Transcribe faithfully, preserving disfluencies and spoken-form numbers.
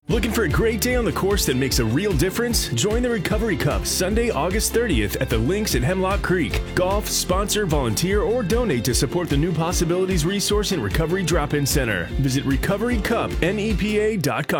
Looking for a great day on the course that makes a real difference? Join the Recovery Cup Sunday, August thirtieth at the Links at Hemlock Creek. Golf, sponsor, volunteer, or donate to support the New Possibilities Resource and Recovery Drop-In Center. Visit recovery cup nepa dot com.